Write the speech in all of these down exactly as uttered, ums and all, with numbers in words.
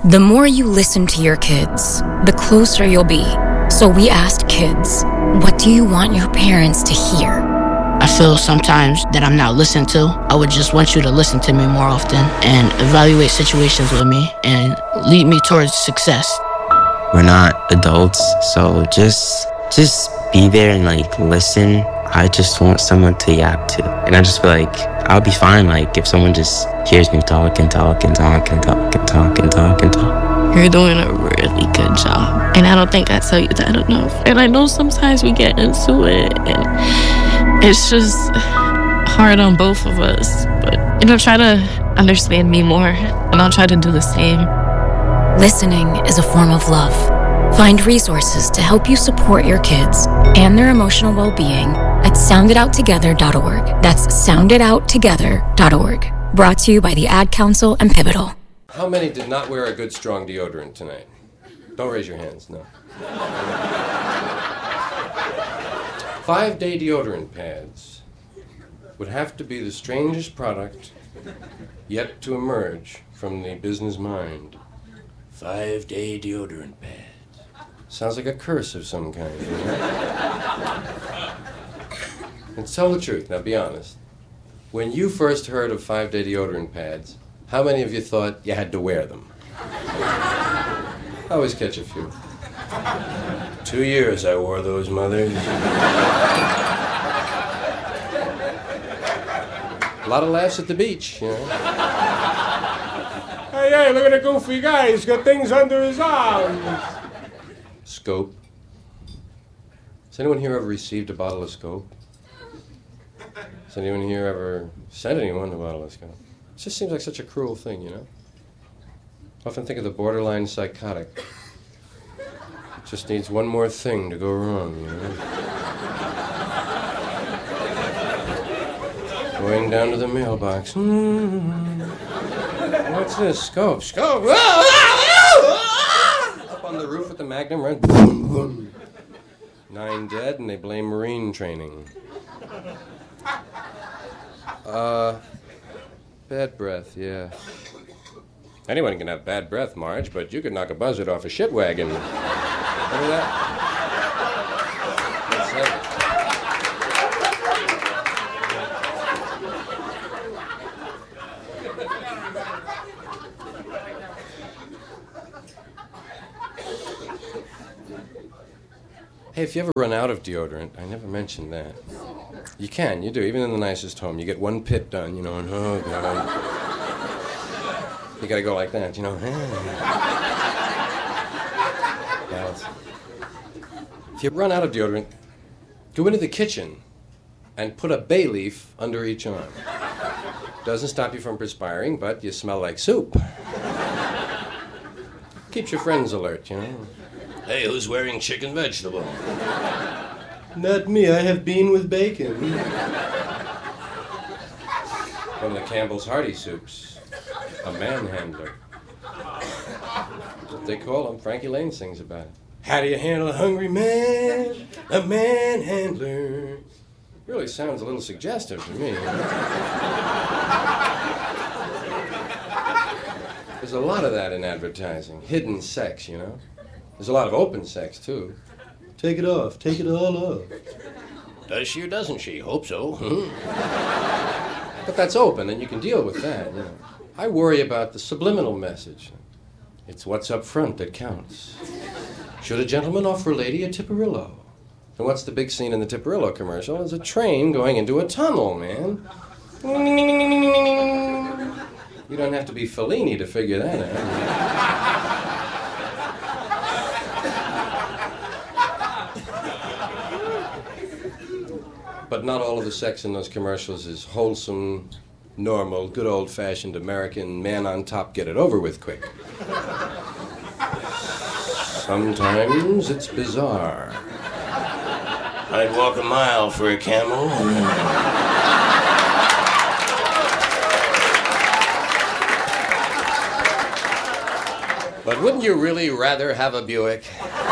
The more you listen to your kids, the closer you'll be. So we asked kids, what do you want your parents to hear? I feel sometimes that I'm not listened to. I would just want you to listen to me more often and evaluate situations with me and lead me towards success. We're not adults, so just just be there and like listen. I just want someone to yap to. And I just feel like I'll be fine like if someone just hears me talk and talk and talk and talk and talk and talk and talk. You're doing a really good job. And I don't think I tell you that enough. And I know sometimes we get into it and it's just hard on both of us. But, you know, try to understand me more and I'll try to do the same. Listening is a form of love. Find resources to help you support your kids and their emotional well-being at sound it out together dot org. That's sound it out together dot org. Brought to you by the Ad Council and Pivotal. How many did not wear a good, strong deodorant tonight? Don't raise your hands, no. Five-day deodorant pads would have to be the strangest product yet to emerge from the business mind. Five-day deodorant pads. Sounds like a curse of some kind. You know? And tell the truth, now be honest. When you first heard of five-day deodorant pads, how many of you thought you had to wear them? I always catch a few. Two years I wore those mothers. A lot of laughs at the beach, you know. Hey, hey, look at the goofy guy. He's got things under his arms. Scope. Has anyone here ever received a bottle of Scope? Has anyone here ever sent anyone a bottle of Scope? It just seems like such a cruel thing, you know? I often think of the borderline psychotic. It just needs one more thing to go wrong, you know? Going down to the mailbox. Hmm. What's this? Scope. Scope. Up on the roof with the Magnum, right? Boom, boom. Nine dead, and they blame Marine training. Uh, bad breath, yeah. Anyone can have bad breath, Marge, but you could knock a buzzard off a shit wagon. Remember that? That's it. Hey, if you ever run out of deodorant, I never mentioned that. You can, you do, even in the nicest home. You get one pit done, you know, and oh, God. You gotta go like that, you know. If you run out of deodorant, go into the kitchen and put a bay leaf under each arm. Doesn't stop you from perspiring, but you smell like soup. Keeps your friends alert, you know. Hey, who's wearing chicken vegetable? Not me, I have bean with bacon. One of the Campbell's Hearty soups. A manhandler. That's what they call him. Frankie Lane sings about it. How do you handle a hungry man? A manhandler. Really sounds a little suggestive to me. You know? There's a lot of that in advertising. Hidden sex, you know? There's a lot of open sex, too. Take it off. Take it all off. Does she or doesn't she? Hope so. But that's open, and you can deal with that, you know. I worry about the subliminal message. It's what's up front that counts. Should a gentleman offer a lady a Tipperillo? And what's the big scene in the Tipperillo commercial? It's a train going into a tunnel, man. You don't have to be Fellini to figure that out. But not all of the sex in those commercials is wholesome, normal, good old-fashioned American man on top, get it over with quick. Sometimes it's bizarre. I'd walk a mile for a camel. But wouldn't you really rather have a Buick?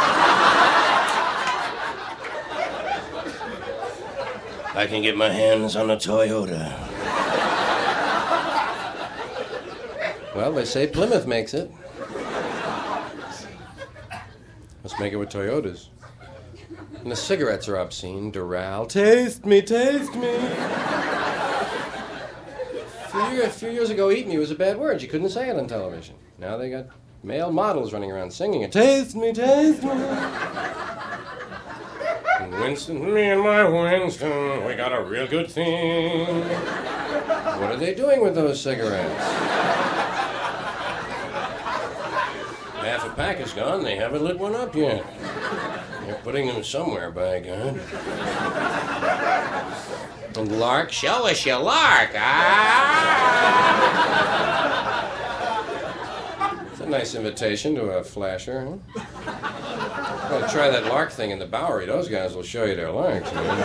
I can get my hands on a Toyota. Well, they say Plymouth makes it. Must make it with Toyotas. And the cigarettes are obscene. Doral, taste me, taste me. A few, year, a few years ago, eat me was a bad word. You couldn't say it on television. Now they got male models running around singing it. Taste me, taste me. And Winston, me and my Winston, we got a real good thing. What are they doing with those cigarettes? Half a pack is gone. They haven't lit one up yet. They're putting them somewhere, by God. And Lark, show us your Lark. Ah! It's a nice invitation to a flasher, huh? Well, try that Lark thing in the Bowery. Those guys will show you their Larks. You know?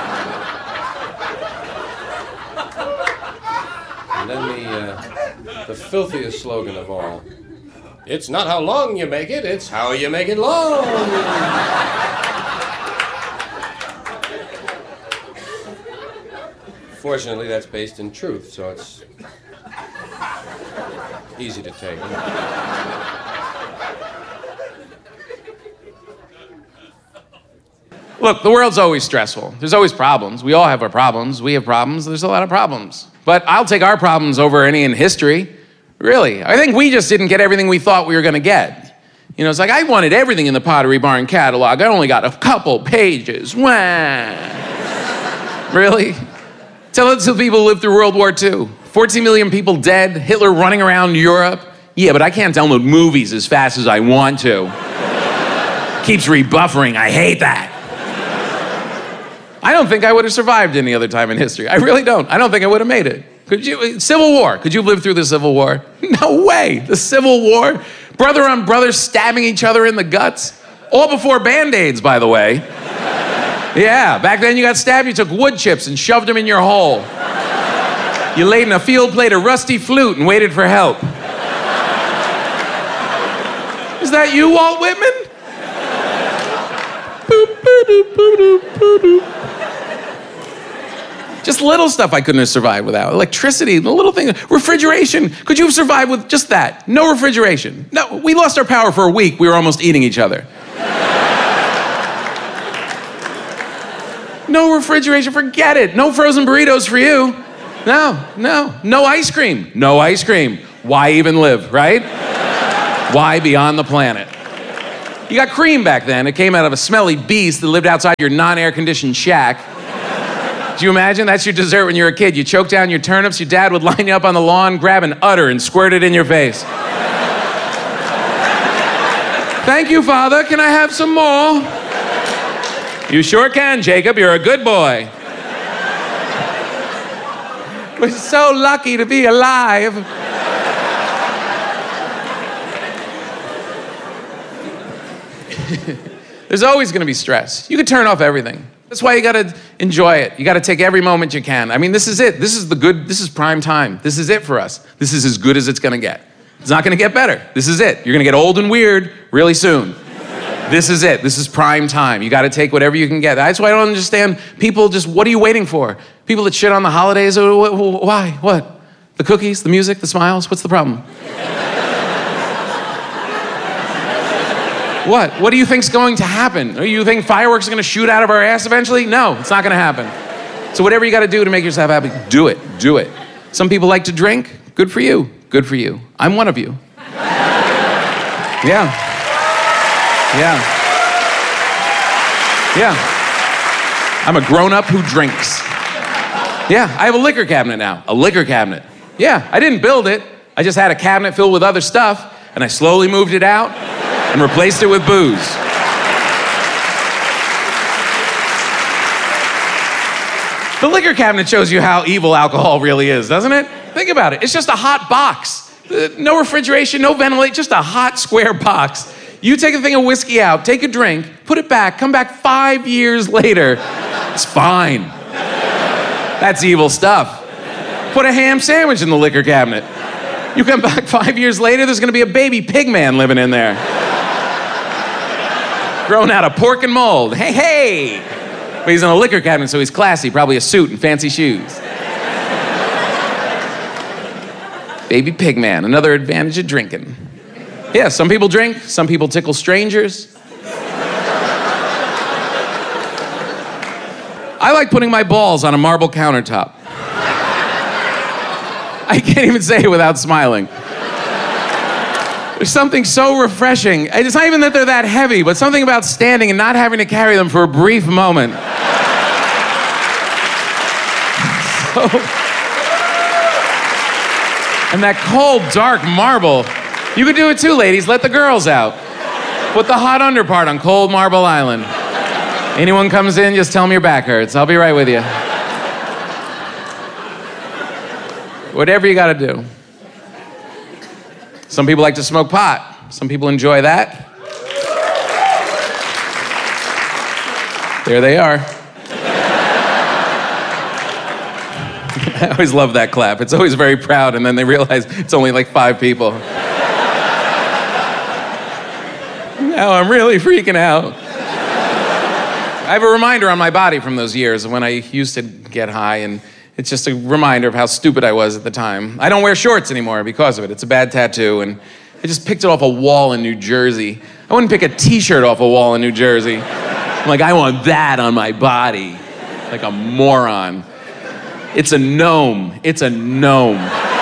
And then the, uh, the filthiest slogan of all. It's not how long you make it, it's how you make it long. Fortunately, that's based in truth, so it's easy to take. Look, the world's always stressful. There's always problems. We all have our problems. We have problems. There's a lot of problems. But I'll take our problems over any in history. Really. I think we just didn't get everything we thought we were going to get. You know, it's like I wanted everything in the Pottery Barn catalog. I only got a couple pages. Wah. Really? Tell it to the people who lived through World War Two. fourteen million people dead, Hitler running around Europe. Yeah, but I can't download movies as fast as I want to. Keeps rebuffering. I hate that. I don't think I would have survived any other time in history. I really don't. I don't think I would have made it. Could you? Civil War. Could you have lived through the Civil War? No way. The Civil War. Brother on brother stabbing each other in the guts. All before Band-Aids, by the way. Yeah, back then you got stabbed, you took wood chips and shoved them in your hole. You laid in a field, played a rusty flute, and waited for help. Is that you, Walt Whitman? Boop, ba-doop, ba-doop, ba-doop. Just little stuff I couldn't have survived without. Electricity, the little thing. Refrigeration. Could you have survived with just that? No refrigeration. No, we lost our power for a week. We were almost eating each other. No refrigeration, forget it. No frozen burritos for you. No, no. No ice cream. No ice cream. Why even live, right? Why be on the planet? You got cream back then. It came out of a smelly beast that lived outside your non-air-conditioned shack. Do you imagine? That's your dessert when you were a kid. You choke down your turnips, your dad would line you up on the lawn, grab an udder, and squirt it in your face. Thank you, Father. Can I have some more? You sure can, Jacob. You're a good boy. We're so lucky to be alive. There's always going to be stress. You can turn off everything. That's why you got to enjoy it. You got to take every moment you can. I mean, this is it. This is the good, this is prime time. This is it for us. This is as good as it's going to get. It's not going to get better. This is it. You're going to get old and weird really soon. This is it. This is prime time. You got to take whatever you can get. That's why I don't understand people just, what are you waiting for? People that shit on the holidays, why? What? The cookies, the music, the smiles? What's the problem? What? What do you think's going to happen? Do you think fireworks are going to shoot out of our ass eventually? No, it's not going to happen. So whatever you got to do to make yourself happy, do it. Do it. Some people like to drink. Good for you. Good for you. I'm one of you. Yeah. Yeah. Yeah. I'm a grown-up who drinks. Yeah, I have a liquor cabinet now. A liquor cabinet. Yeah, I didn't build it. I just had a cabinet filled with other stuff, and I slowly moved it out and replaced it with booze. The liquor cabinet shows you how evil alcohol really is, doesn't it? Think about it. It's just a hot box. No refrigeration, no ventilation, just a hot square box. You take a thing of whiskey out, take a drink, put it back, come back five years later. It's fine. That's evil stuff. Put a ham sandwich in the liquor cabinet. You come back five years later, there's gonna be a baby pig man living in there. Grown out of pork and mold. Hey, hey! But he's in a liquor cabinet, so he's classy, probably a suit and fancy shoes. Baby pig man, another advantage of drinking. Yeah, some people drink, some people tickle strangers. I like putting my balls on a marble countertop. I can't even say it without smiling. There's something so refreshing. It's not even that they're that heavy, but something about standing and not having to carry them for a brief moment. So, and that cold, dark marble. You could do it too, ladies. Let the girls out. Put the hot under part on cold Marble Island. Anyone comes in, just tell them your back hurts. I'll be right with you. Whatever you gotta do. Some people like to smoke pot. Some people enjoy that. There they are. I always love that clap. It's always very proud, and then they realize it's only like five people. Now I'm really freaking out. I have a reminder on my body from those years of when I used to get high, and it's just a reminder of how stupid I was at the time. I don't wear shorts anymore because of it. It's a bad tattoo, and I just picked it off a wall in New Jersey. I wouldn't pick a t-shirt off a wall in New Jersey. I'm like, I want that on my body. Like a moron. It's a gnome. It's a gnome.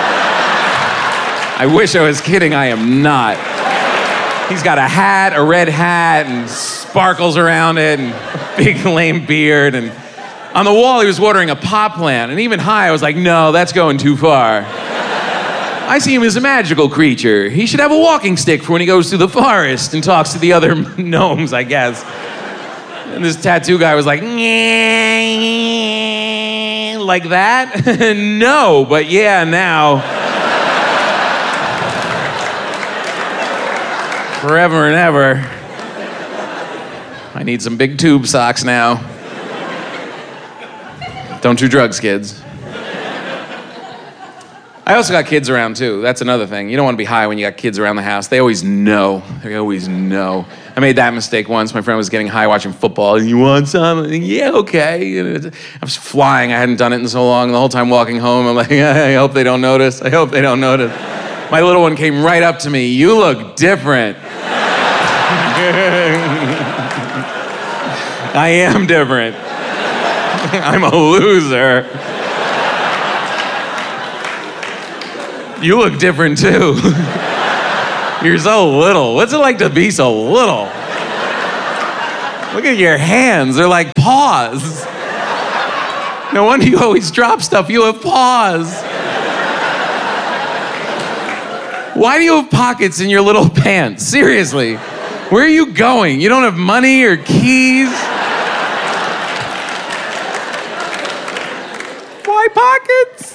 I wish I was kidding. I am not. He's got a hat, a red hat, and sparkles around it, and a big lame beard, and on the wall, he was watering a pot plant, and even high, I was like, no, that's going too far. I see him as a magical creature. He should have a walking stick for when he goes through the forest and talks to the other gnomes, I guess. And this tattoo guy was like, like that? No, but yeah, now. Forever and ever. I need some big tube socks now. Don't do drugs, kids. I also got kids around, too. That's another thing. You don't want to be high when you got kids around the house. They always know. They always know. I made that mistake once. My friend was getting high watching football. You want some? Yeah, okay. I was flying. I hadn't done it in so long. The whole time walking home, I'm like, I hope they don't notice. I hope they don't notice. My little one came right up to me. You look different. I am different. I'm a loser. You look different too. You're so little. What's it like to be so little? Look at your hands. They're like paws. No wonder you always drop stuff. You have paws. Why do you have pockets in your little pants? Seriously. Where are you going? You don't have money or keys? Why pockets?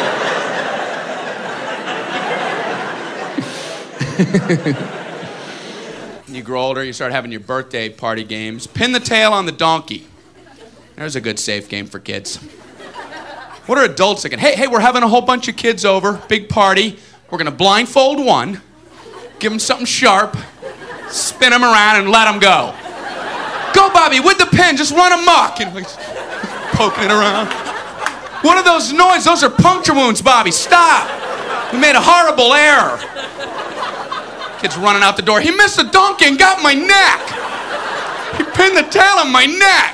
You grow older, you start having your birthday party games. Pin the tail on the donkey. There's a good safe game for kids. What are adults thinking? Hey, hey, we're having a whole bunch of kids over, big party. We're gonna blindfold one, give him something sharp, spin him around and let him go. Go, Bobby, with the pen, just run amok. And like, poking it around. What are those noises? Those are puncture wounds, Bobby. Stop. We made a horrible error. Kid's running out the door. He missed the donkey and got my neck. He pinned the tail on my neck.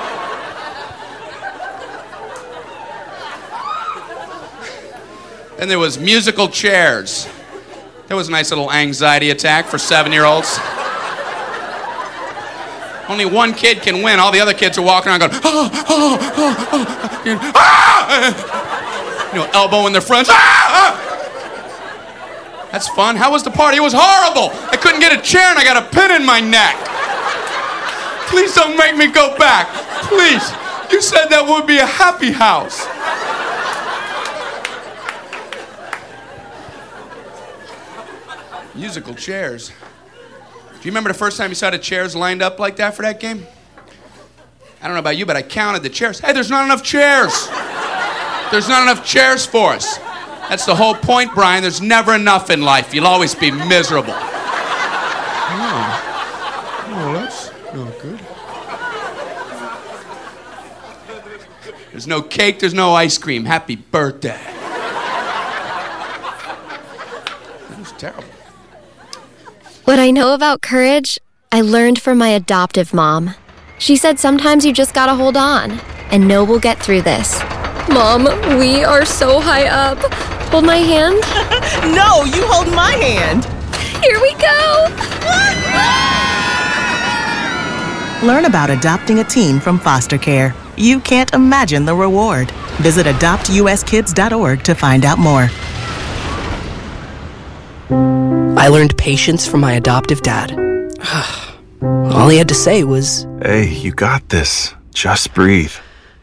Then there was musical chairs. That was a nice little anxiety attack for seven-year-olds. Only one kid can win. All the other kids are walking around going, oh, oh, oh, oh. Ah! You know, elbowing their friends. Ah! Ah! That's fun. How was the party? It was horrible. I couldn't get a chair and I got a pin in my neck. Please don't make me go back. Please. You said that would be a happy house. Musical chairs. Do you remember the first time you saw the chairs lined up like that for that game? I don't know about you, but I counted the chairs. Hey, there's not enough chairs. There's not enough chairs for us. That's the whole point, Brian. There's never enough in life. You'll always be miserable. Oh, oh that's not good. There's no cake, there's no ice cream. Happy birthday. That was terrible. What I know about courage, I learned from my adoptive mom. She said sometimes you just gotta hold on. and know we'll get through this. Mom, we are so high up. Hold my hand. No, you hold my hand. Here we go. Learn about adopting a teen from foster care. You can't imagine the reward. Visit adopt u s kids dot org to find out more. I learned patience from my adoptive dad. All he had to say was, "Hey, you got this. Just breathe."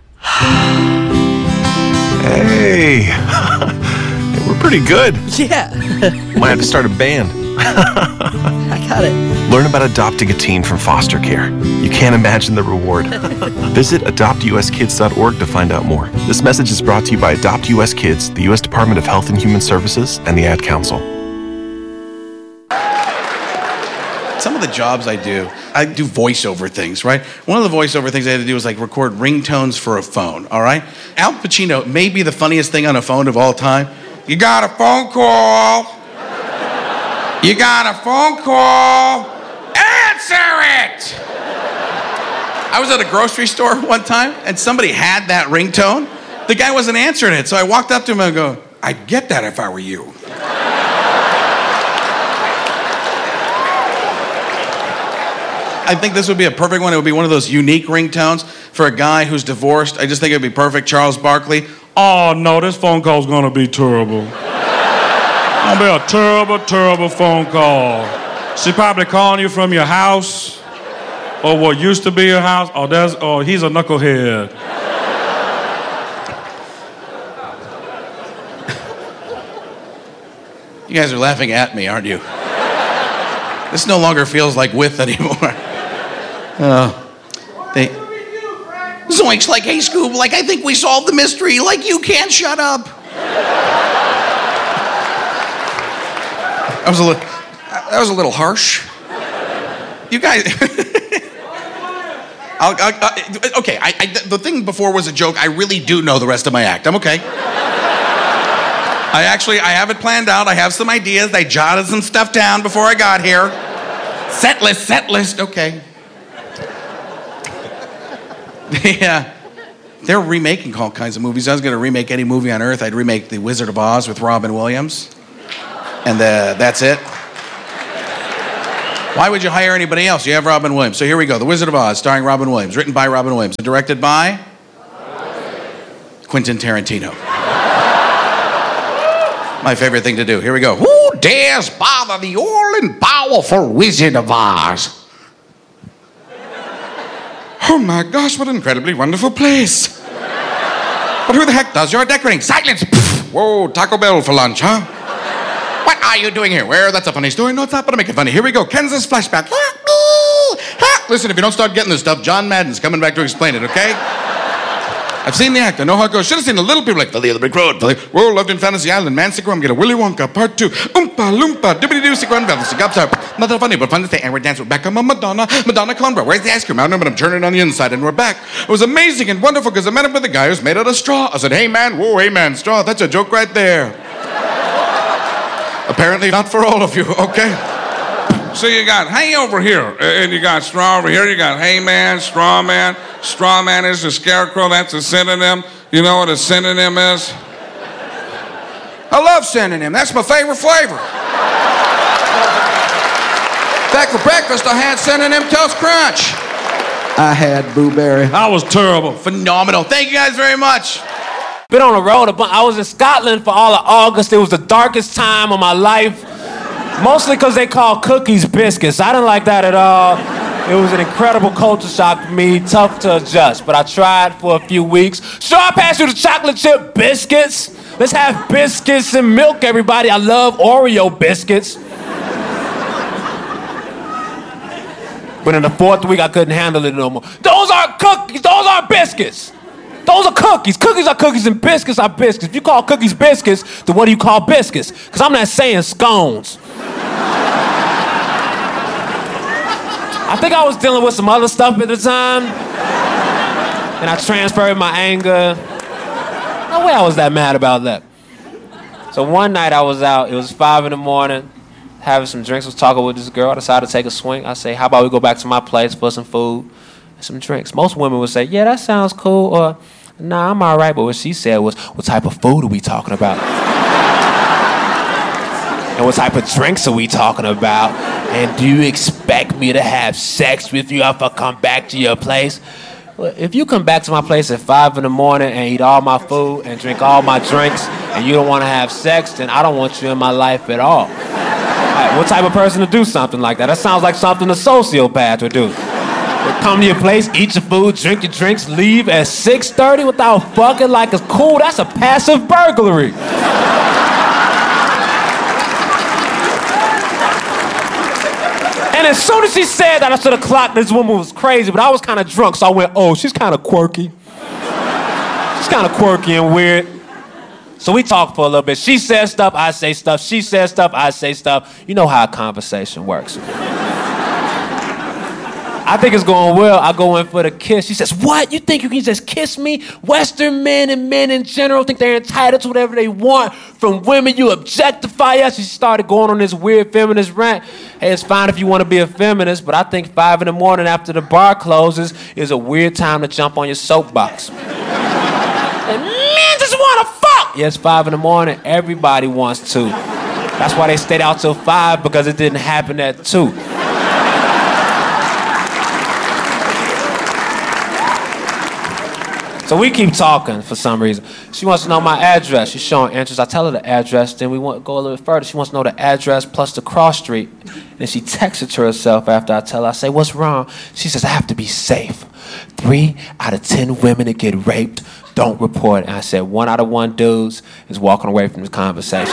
Hey, we're pretty good. Yeah. Might have to start a band. I got it. Learn about adopting a teen from foster care. You can't imagine the reward. Visit adopt u s kids dot org to find out more. This message is brought to you by Adopt U S Kids, the U S Department of Health and Human Services, and the Ad Council. Some of the jobs I do, I do voiceover things, right? One of the voiceover things I had to do was like record ringtones for a phone, all right? Al Pacino may be the funniest thing on a phone of all time. You got a phone call. You got a phone call. Answer it! I was at a grocery store one time and somebody had that ringtone. The guy wasn't answering it, so I walked up to him and go, "I'd get that if I were you." I think this would be a perfect one. It would be one of those unique ringtones for a guy who's divorced. I just think it would be perfect. Charles Barkley. Oh, no, this phone call's gonna be terrible. Gonna be a terrible, terrible phone call. She probably calling you from your house, or what used to be your house, or, there's, or he's a knucklehead. You guys are laughing at me, aren't you? This no longer feels like with anymore. Uh, they... Zoinks, like, "Hey, Scoob, like, I think we solved the mystery. Like, you can't shut up." That was a little... That was a little harsh. You guys... I'll, I'll, I'll, okay, I, I, the thing before was a joke. I really do know the rest of my act. I'm okay. I actually, I have it planned out. I have some ideas. I jotted some stuff down before I got here. Set list, set list, okay. Yeah, they're remaking all kinds of movies. I was going to remake any movie on Earth. I'd remake The Wizard of Oz with Robin Williams. And uh, that's it. Why would you hire anybody else? You have Robin Williams. So here we go. The Wizard of Oz, starring Robin Williams. Written by Robin Williams. And directed by? Quentin Tarantino. My favorite thing to do. Here we go. Who dares bother the all and powerful Wizard of Oz? Oh my gosh, what an incredibly wonderful place. But who the heck does your decorating? Silence! Whoa, Taco Bell for lunch, huh? What are you doing here? Where? That's a funny story. No, it's not, but I'll make it funny. Here we go. Kansas flashback. Listen, if you don't start getting this stuff, John Madden's coming back to explain it, okay? I've seen the act. I know how it goes. Should have seen the little people like Philly of the Brick Road. Philly. Whoa, loved in Fantasy Island. Mansick Rum. Get a Willy Wonka. Part two. Oompa Loompa. Dibbity Doo Sick Run Velvet. Gobs up. Nothing funny, but fun to say. And we're dancing with Beckham and Madonna. Madonna Conbra. Where's the ice cream? I don't know, but I'm turning on the inside and we're back. It was amazing and wonderful because I met up with a guy who's made out of straw. I said, "Hey man, whoa, hey man, straw. That's a joke right there." Apparently not for all of you, okay? So you got hey over here, and you got straw over here. You got hey man, straw man. Straw man is a scarecrow. That's a synonym. You know what a synonym is? I love synonym. That's my favorite flavor. In fact, for breakfast, I had Synonym Toast Crunch. I had blueberry. I was terrible. Phenomenal. Thank you guys very much. Been on the road, but I was in Scotland for all of August. It was the darkest time of my life. Mostly because they call cookies biscuits. I didn't like that at all. It was an incredible culture shock for me, tough to adjust, but I tried for a few weeks. Sure, I passed you the chocolate chip biscuits. Let's have biscuits and milk, everybody. I love Oreo biscuits. But in the fourth week, I couldn't handle it no more. Those aren't cookies, those aren't biscuits. Those are cookies. Cookies are cookies and biscuits are biscuits. If you call cookies biscuits, then what do you call biscuits? Because I'm not saying scones. I think I was dealing with some other stuff at the time. And I transferred my anger. No way I was that mad about that. So one night I was out, it was five in the morning, having some drinks, was talking with this girl. I decided to take a swing. I say, how about we go back to my place for some food? some drinks. Most women would say, yeah, that sounds cool, or nah, I'm all right. But what she said was, what type of food are we talking about? And what type of drinks are we talking about? And do you expect me to have sex with you if I come back to your place? Well, if you come back to my place at five in the morning and eat all my food and drink all my drinks and you don't want to have sex, then I don't want you in my life at all. Right, what type of person to do something like that? That sounds like something a sociopath would do. They'll come to your place, eat your food, drink your drinks, leave at six thirty without fucking like it's cool. That's a passive burglary. And as soon as she said that, I should have clocked this woman was crazy, but I was kind of drunk, so I went, oh, she's kind of quirky. She's kind of quirky and weird. So we talked for a little bit. She says stuff, I say stuff. She says stuff, I say stuff. You know how a conversation works. I think it's going well. I go in for the kiss. She says, what? You think you can just kiss me? Western men and men in general think they're entitled to whatever they want from women. You objectify us. She started going on this weird feminist rant. Hey, it's fine if you want to be a feminist, but I think five in the morning after the bar closes is a weird time to jump on your soapbox. And men just want to fuck. Yeah, it's five in the morning. Everybody wants to. That's why they stayed out till five, because it didn't happen at two. So we keep talking for some reason. She wants to know my address. She's showing interest. I tell her the address. Then we want to go a little bit further. She wants to know the address plus the cross street. Then she texts it to herself after I tell her. I say, what's wrong? She says, I have to be safe. Three out of ten women that get raped don't report. And I said, one out of one dudes is walking away from this conversation.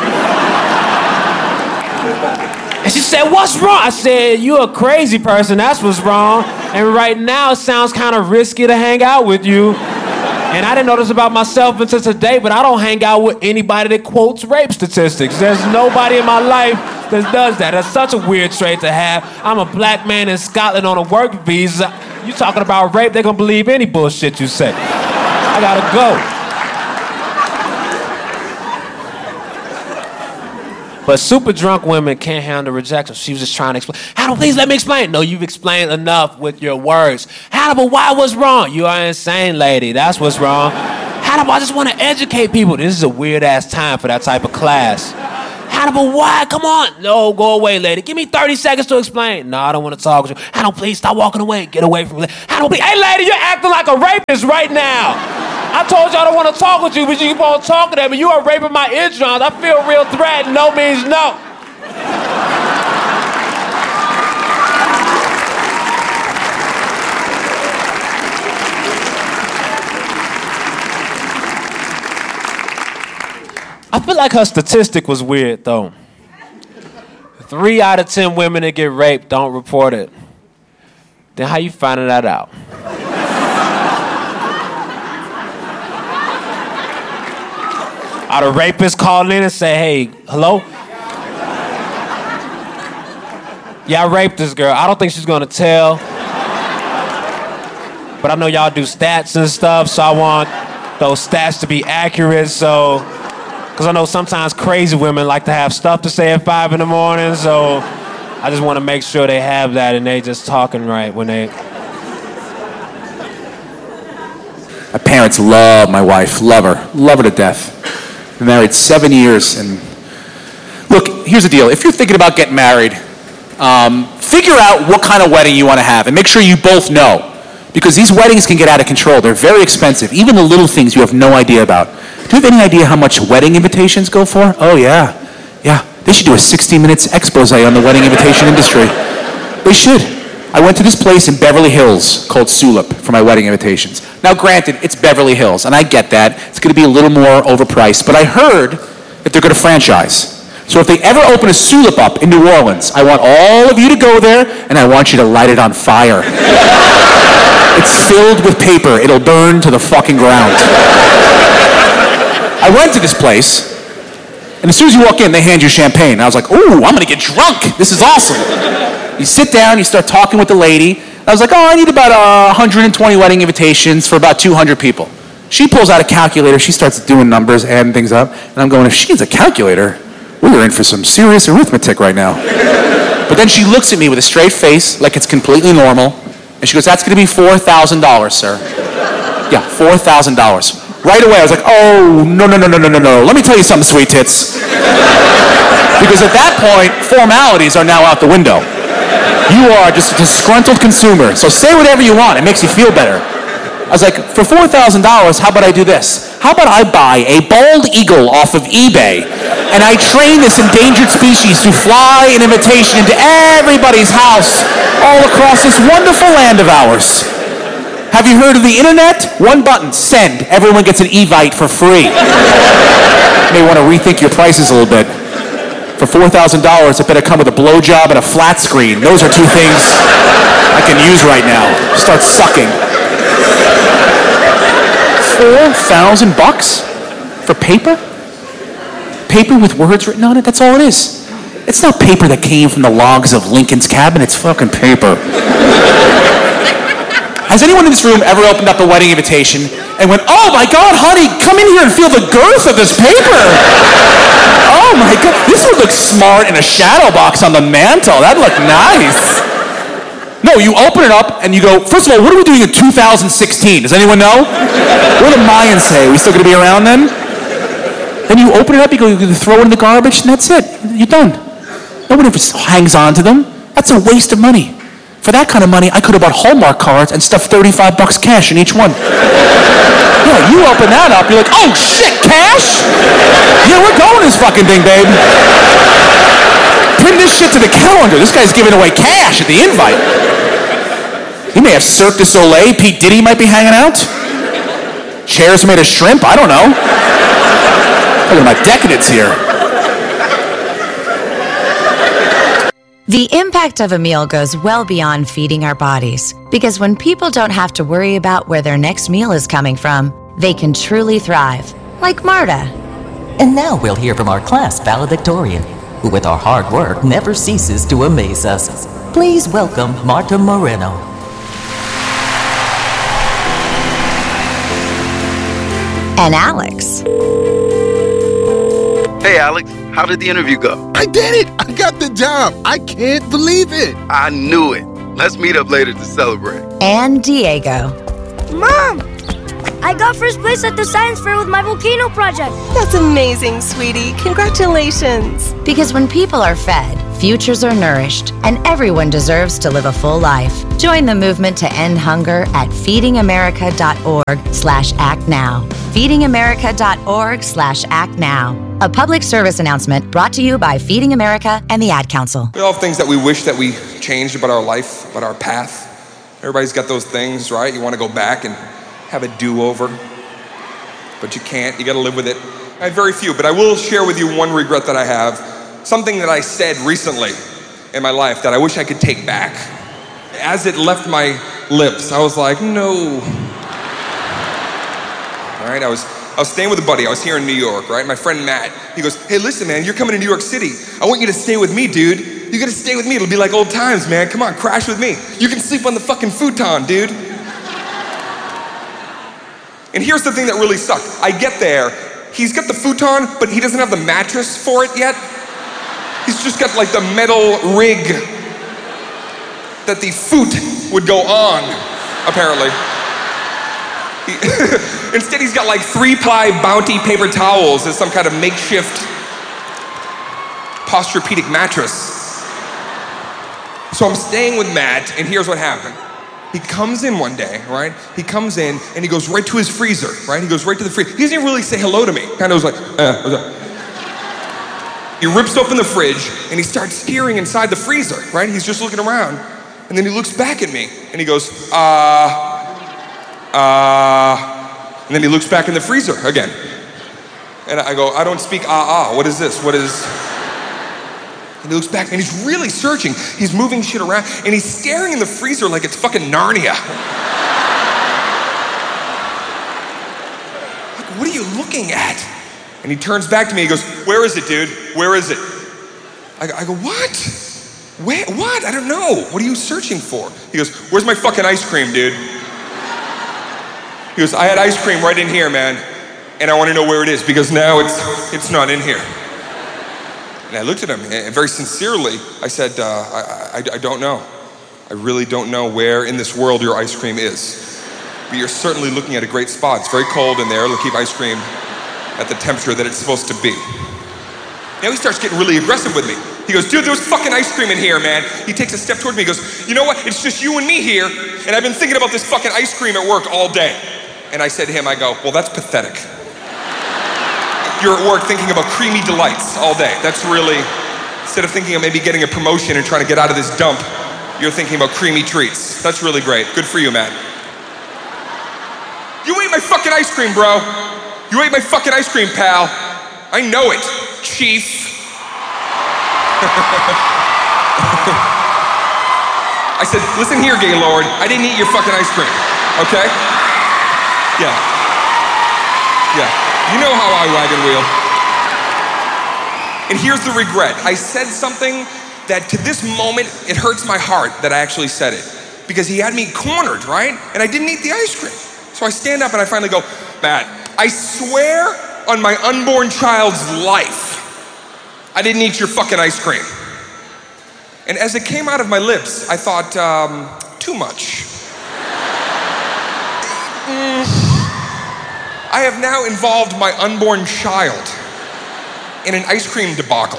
And she said, what's wrong? I said, you're a crazy person. That's what's wrong. And right now it sounds kind of risky to hang out with you. And I didn't know this about myself until today, but I don't hang out with anybody that quotes rape statistics. There's nobody in my life that does that. That's such a weird trait to have. I'm a black man in Scotland on a work visa. You talking about rape, they're gonna believe any bullshit you say. I gotta go. But super drunk women can't handle rejection. She was just trying to explain. Hannibal, please let me explain. No, you've explained enough with your words. Hannibal, why what's wrong? You are insane, lady. That's what's wrong. Hannibal, I just want to educate people. This is a weird-ass time for that type of class. Hannibal, why? Come on. No, go away, lady. Give me thirty seconds to explain. No, I don't want to talk with you. Hannibal, please stop walking away. Get away from me. Hannibal, please. Hey, lady, you're acting like a rapist right now. I told you I don't want to talk with you, but you keep on talking at me. You are raping my eardrums. I feel real threatened. No means no. I feel like her statistic was weird, though. Three out of ten women that get raped don't report it. Then how you finding that out? Are the rapists calling in and say, hey, hello? Yeah, I raped this girl. I don't think she's gonna tell. But I know y'all do stats and stuff, so I want those stats to be accurate, so... Because I know sometimes crazy women like to have stuff to say at five in the morning, so I just want to make sure they have that and they just talking right when they... My parents love my wife, love her, love her to death. Been married seven years, and look, here's the deal. If you're thinking about getting married, um, figure out what kind of wedding you want to have, and make sure you both know, because these weddings can get out of control. They're very expensive, even the little things you have no idea about. Do you have any idea how much wedding invitations go for? Oh yeah, yeah. They should do a sixty minutes expose on the wedding invitation industry. They should. I went to this place in Beverly Hills called Sulip for my wedding invitations. Now granted, it's Beverly Hills, and I get that. It's gonna be a little more overpriced, but I heard that they're gonna franchise. So if they ever open a Sulip up in New Orleans, I want all of you to go there, and I want you to light it on fire. It's filled with paper. It'll burn to the fucking ground. I went to this place, and as soon as you walk in, they hand you champagne. I was like, ooh, I'm gonna get drunk. This is awesome. You sit down, you start talking with the lady. I was like, oh, I need about uh, one hundred twenty wedding invitations for about two hundred people. She pulls out a calculator, she starts doing numbers, adding things up, and I'm going, if she needs a calculator, we're in for some serious arithmetic right now. But then she looks at me with a straight face, like it's completely normal, And she goes, that's gonna be four thousand dollars, sir. Yeah, four thousand dollars. Right away, I was like, oh, no, no, no, no, no, no, no. Let me tell you something, sweet tits. Because at that point, formalities are now out the window. You are just a disgruntled consumer, so say whatever you want. It makes you feel better. I was like, for four thousand dollars, how about I do this? How about I buy a bald eagle off of eBay, and I train this endangered species to fly an invitation into everybody's house all across this wonderful land of ours? Have you heard of the internet? One button, send. Everyone gets an Evite for free. You may want to rethink your prices a little bit. For four thousand dollars, it better come with a blowjob and a flat screen. Those are two things I can use right now. Start sucking. Four thousand bucks for paper? Paper with words written on it? That's all it is. It's not paper that came from the logs of Lincoln's cabin. It's fucking paper. Has anyone in this room ever opened up a wedding invitation and went, oh my God, honey, come in here and feel the girth of this paper? Oh my God, this would look smart in a shadow box on the mantle. That'd look nice. No, you open it up and you go, first of all, what are we doing in two thousand sixteen? Does anyone know? What do the Mayans say? Are we still gonna be around then? Then you open it up, you go, you throw it in the garbage, and that's it. You're done. Nobody ever hangs on to them. That's a waste of money. For that kind of money, I could have bought Hallmark cards and stuffed thirty-five bucks cash in each one. Yeah, you open that up, you're like, oh shit, cash? Yeah, we're going this fucking thing, babe. Pin this shit to the calendar. This guy's giving away cash at the invite. He may have Cirque du Soleil. Pete Diddy might be hanging out. Chairs made of shrimp. I don't know. Look at my decadence here. The impact of a meal goes well beyond feeding our bodies, because when people don't have to worry about where their next meal is coming from, they can truly thrive, like Marta. And now we'll hear from our class valedictorian, who with our hard work never ceases to amaze us. Please welcome Marta Moreno. And Alex. Hey, Alex. How did the interview go? I did it! I got the job! I can't believe it! I knew it. Let's meet up later to celebrate. And Diego. Mom! I got first place at the science fair with my volcano project. That's amazing, sweetie. Congratulations. Because when people are fed, futures are nourished, and everyone deserves to live a full life. Join the movement to end hunger at feedingamerica.org slash act now. feedingamerica.org slash act now. A public service announcement brought to you by Feeding America and the Ad Council. We all have things that we wish that we changed about our life, about our path. Everybody's got those things, right? You want to go back and have a do-over, but you can't. You got to live with it. I have very few, but I will share with you one regret that I have. Something that I said recently in my life that I wish I could take back. As it left my lips, I was like, no. All right, I was I was staying with a buddy. I was here in New York, right? My friend Matt, he goes, hey, listen, man, you're coming to New York City. I want you to stay with me, dude. You gotta stay with me. It'll be like old times, man. Come on, crash with me. You can sleep on the fucking futon, dude. And here's the thing that really sucked. I get there, he's got the futon, but he doesn't have the mattress for it yet. He's just got like the metal rig that the foot would go on, apparently. He, instead, he's got like three-ply Bounty paper towels as some kind of makeshift Posturepedic mattress. So I'm staying with Matt, and here's what happened. He comes in one day, right? He comes in, and he goes right to his freezer, right? He goes right to the freezer. He doesn't even really say hello to me. Kind of was like, uh, what's up? He rips open the fridge, and he starts peering inside the freezer, right? He's just looking around. And then he looks back at me, and he goes, uh... Uh, and then he looks back in the freezer again. And I go, I don't speak ah ah, what is this? What is? And he looks back and he's really searching. He's moving shit around and he's staring in the freezer like it's fucking Narnia. Like, what are you looking at? And he turns back to me, he goes, where is it, dude? Where is it? I, I go, what? Where, what? I don't know. What are you searching for? He goes, where's my fucking ice cream, dude? He goes, I had ice cream right in here, man, and I want to know where it is because now it's it's not in here. And I looked at him, and very sincerely, I said, uh, I, I, I don't know. I really don't know where in this world your ice cream is. But you're certainly looking at a great spot. It's very cold in there. It'll keep ice cream at the temperature that it's supposed to be. Now he starts getting really aggressive with me. He goes, dude, there's fucking ice cream in here, man. He takes a step towards me. He goes, you know what? It's just you and me here, and I've been thinking about this fucking ice cream at work all day. And I said to him, I go, well, that's pathetic. You're at work thinking about creamy delights all day. That's really, instead of thinking of maybe getting a promotion and trying to get out of this dump, you're thinking about creamy treats. That's really great. Good for you, man. You ate my fucking ice cream, bro. You ate my fucking ice cream, pal. I know it, chief. I said, listen here, Gaylord. I didn't eat your fucking ice cream, okay? Yeah. Yeah. You know how I wagon wheel. And here's the regret. I said something that to this moment, it hurts my heart that I actually said it. Because he had me cornered, right? And I didn't eat the ice cream. So I stand up and I finally go, Matt, I swear on my unborn child's life, I didn't eat your fucking ice cream. And as it came out of my lips, I thought, um, too much. mm. I have now involved my unborn child in an ice cream debacle.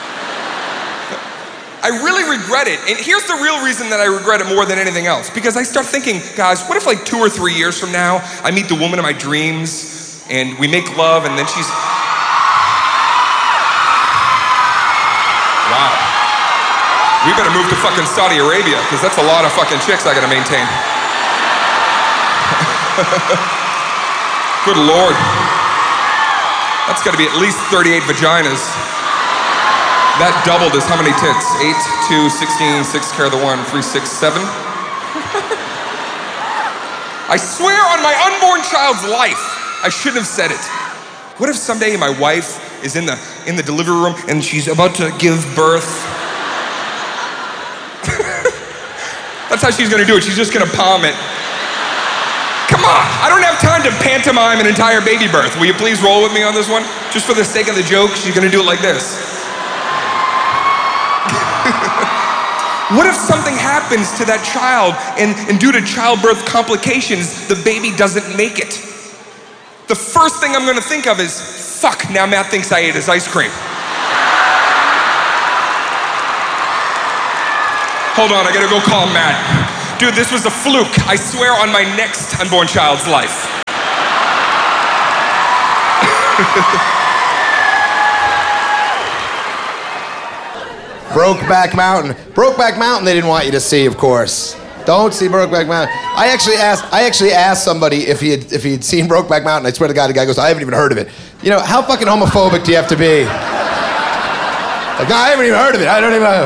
I really regret it, and here's the real reason that I regret it more than anything else. Because I start thinking, guys, what if like two or three years from now, I meet the woman of my dreams, and we make love, and then she's... Wow. We better move to fucking Saudi Arabia, because that's a lot of fucking chicks I gotta maintain. Good Lord. That's gotta be at least thirty-eight vaginas. That doubled is how many tits? Eight, two, sixteen, six, carry the one, three, six, seven. I swear on my unborn child's life, I shouldn't have said it. What if someday my wife is in the in the delivery room and she's about to give birth? That's how she's gonna do it. She's just gonna palm it. Come on, I don't have time to pantomime an entire baby birth. Will you please roll with me on this one? Just for the sake of the joke, she's gonna do it like this. What if something happens to that child and, and due to childbirth complications, the baby doesn't make it? The first thing I'm gonna think of is, fuck, now Matt thinks I ate his ice cream. Hold on, I gotta go call Matt. Dude, this was a fluke. I swear on my next unborn child's life. Brokeback Mountain. Brokeback Mountain they didn't want you to see, of course. Don't see Brokeback Mountain. I actually asked I actually asked somebody if he had if he had seen Brokeback Mountain. I swear to God, the guy goes, I haven't even heard of it. You know, how fucking homophobic do you have to be? Like, no, I haven't even heard of it. I don't even know.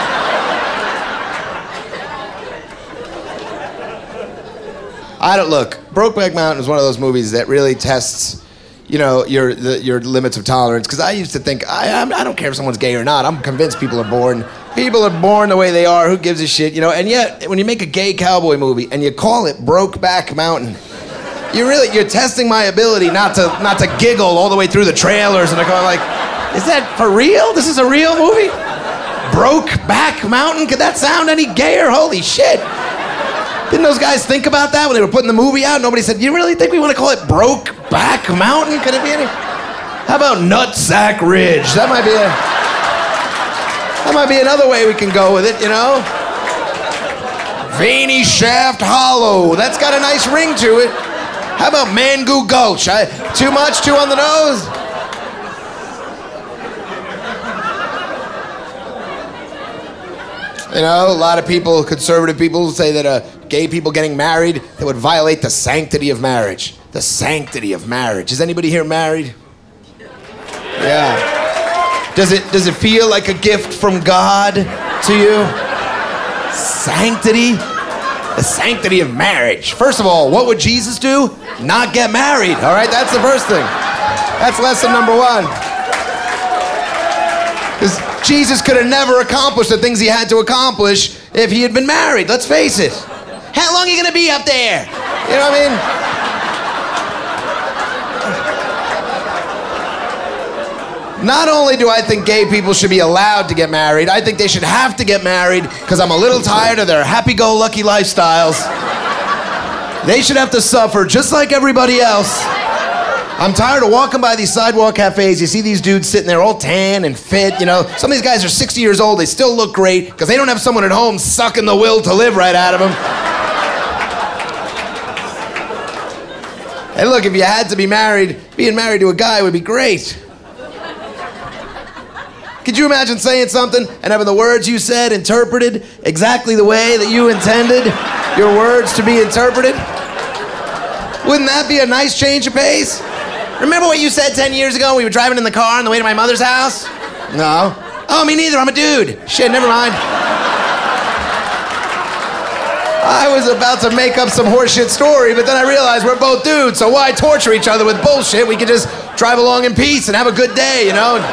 I don't look. Brokeback Mountain is one of those movies that really tests, you know, your the, your limits of tolerance. Because I used to think, I I'm, I don't care if someone's gay or not. I'm convinced people are born. People are born the way they are. Who gives a shit, you know? And yet, when you make a gay cowboy movie and you call it Brokeback Mountain, you really you're testing my ability not to not to giggle all the way through the trailers. And I'm going like, is that for real? This is a real movie? Brokeback Mountain? Could that sound any gayer? Holy shit! Didn't those guys think about that when they were putting the movie out? Nobody said, you really think we want to call it Brokeback Mountain? Could it be any? How about Nutsack Ridge? That might be a... That might be another way we can go with it, you know? Veiny Shaft Hollow. That's got a nice ring to it. How about Mangoo Gulch? I, too much? Too on the nose? You know, a lot of people, conservative people, say that uh, gay people getting married, that would violate the sanctity of marriage. The sanctity of marriage. Is anybody here married? Yeah. Does it does it feel like a gift from God to you? Sanctity? The sanctity of marriage. First of all, what would Jesus do? Not get married, all right? That's the first thing. That's lesson number one. Because Jesus could have never accomplished the things he had to accomplish if he had been married. Let's face it. How long are you going to be up there? You know what I mean? Not only do I think gay people should be allowed to get married, I think they should have to get married because I'm a little tired of their happy-go-lucky lifestyles. They should have to suffer just like everybody else. I'm tired of walking by these sidewalk cafes. You see these dudes sitting there all tan and fit, you know. Some of these guys are sixty years old. They still look great because they don't have someone at home sucking the will to live right out of them. And look, if you had to be married, being married to a guy would be great. Could you imagine saying something and having the words you said interpreted exactly the way that you intended your words to be interpreted? Wouldn't that be a nice change of pace? Remember what you said ten years ago when we were driving in the car on the way to my mother's house? No. Oh, me neither. I'm a dude. Shit, never mind. I was about to make up some horseshit story, but then I realized we're both dudes, so why torture each other with bullshit? We could just drive along in peace and have a good day, you know?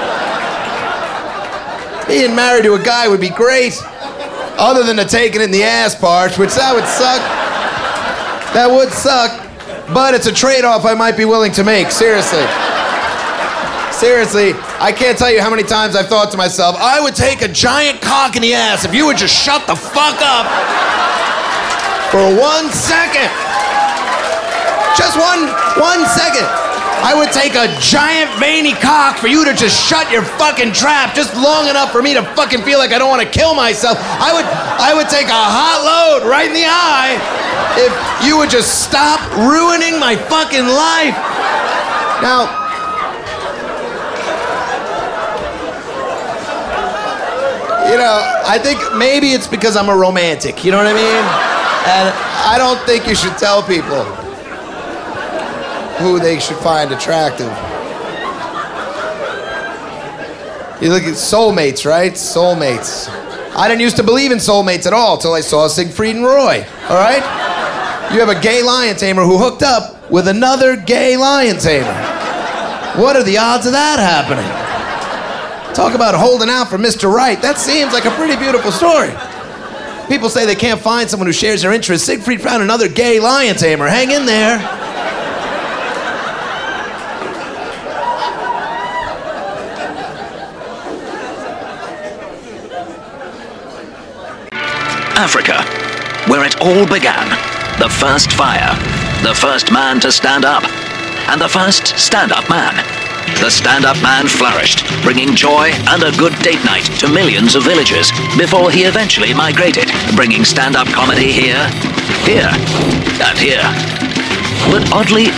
Being married to a guy would be great, other than the taking in the ass part, which that would suck. That would suck, but it's a trade-off I might be willing to make, seriously. Seriously, I can't tell you how many times I've thought to myself, I would take a giant cock in the ass if you would just shut the fuck up for one second. Just one, one second. I would take a giant veiny cock for you to just shut your fucking trap just long enough for me to fucking feel like I don't want to kill myself. I would, I would take a hot load right in the eye if you would just stop ruining my fucking life. Now, you know, I think maybe it's because I'm a romantic, you know what I mean? And I don't think you should tell people who they should find attractive. You look at soulmates, right? Soulmates. I didn't used to believe in soulmates at all until I saw Siegfried and Roy, all right? You have a gay lion tamer who hooked up with another gay lion tamer. What are the odds of that happening? Talk about holding out for Mister Right. That seems like a pretty beautiful story. People say they can't find someone who shares their interests. Siegfried found another gay lion tamer. Hang in there. Africa, where it all began. The first fire, the first man to stand up, and the first stand-up man. The stand-up man flourished, bringing joy and a good date night to millions of villagers before he eventually migrated, bringing stand-up comedy here, here, and here. But oddly,